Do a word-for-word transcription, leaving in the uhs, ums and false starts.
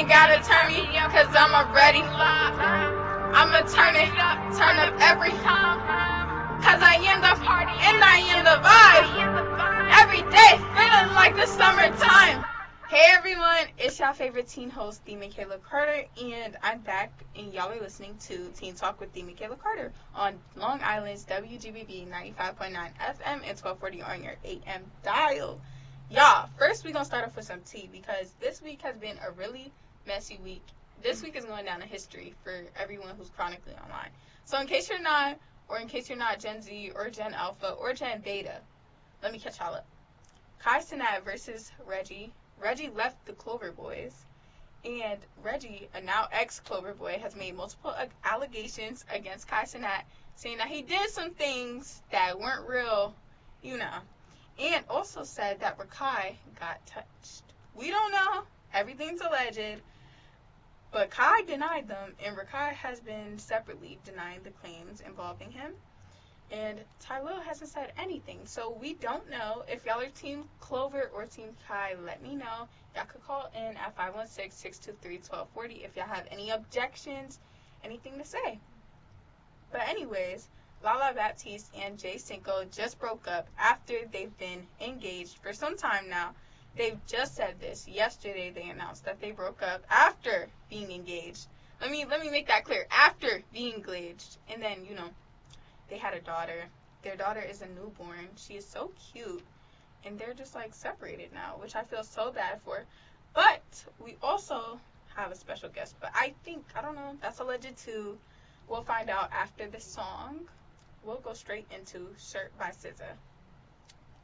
gotta turn me, cause I'm ready. I'ma turn it up, turn up every time. Cause I am the party and I am the vibe. Every day feeling like the summertime. Hey everyone, it's your favorite teen host, The Michaela Carter, and I'm back, and y'all are listening to Teen Talk with The Michaela Carter on Long Island's W G B B ninety-five point nine F M and twelve forty on your A M dial. Y'all, first we're gonna start off with some tea, because this week has been a really messy week. This week is going down in history for everyone who's chronically online. So in case you're not, or in case you're not Gen Z, or Gen Alpha, or Gen Beta, let me catch y'all up. Kai Cenat versus Reggie. Reggie left the Clover Boys, and Reggie, a now ex-Clover Boy, has made multiple allegations against Kai Cenat, saying that he did some things that weren't real, you know, and also said that Rakai got touched. We don't know. Everything's alleged, but Kai denied them, and Rakai has been separately denying the claims involving him. And Ty Lil hasn't said anything, so we don't know. If y'all are Team Clover or Team Kai, let me know. Y'all could call in at five one six, six two three, one two four zero if y'all have any objections, anything to say. But anyways, Lala Baptiste and Jay Cinco just broke up after they've been engaged for some time now. They've just said this. Yesterday they announced that they broke up after being engaged. Let me let me make that clear. After being engaged. And then, you know, they had a daughter. Their daughter is a newborn. She is so cute. And they're just, like, separated now, which I feel so bad for. But we also have a special guest. But I think, I don't know, that's alleged too. We'll find out after the song. We'll go straight into Shirt by S Z A.